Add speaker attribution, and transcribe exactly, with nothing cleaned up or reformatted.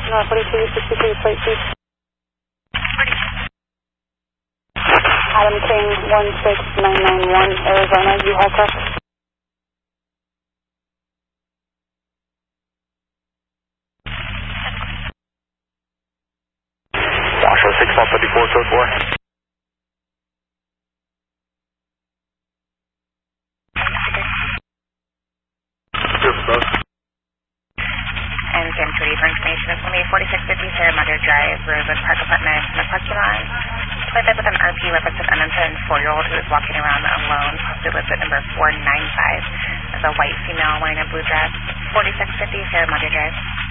Speaker 1: North forty-two sixty-three, plate please. Adam King, one six nine nine one, Arizona, U-Haul truck.
Speaker 2: Joshua six one five four, code four.
Speaker 3: And Sam Trudy for information, it's going to be forty-six fifty Saramander Drive, Rosewood Park Apartment, in the parking lot. With it with an R P reference of uninformed four-year-old who is walking around alone, possibly listed number four nine five, as a white female wearing a blue dress, forty-six fifty Saramander Drive.